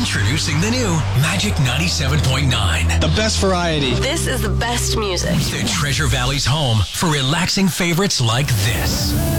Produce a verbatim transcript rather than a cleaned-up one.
Introducing the new Magic ninety-seven point nine. The best variety. This is the best music. The Treasure Valley's home for relaxing favorites like this.